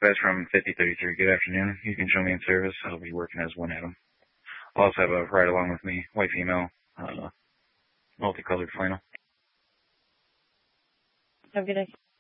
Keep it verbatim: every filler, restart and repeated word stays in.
Dispatch from fifty thirty-three. Good afternoon. You can show me in service. I'll be working as one Adam. I'll also have a ride along with me, white female, uh, multicolored flannel. Have a good day.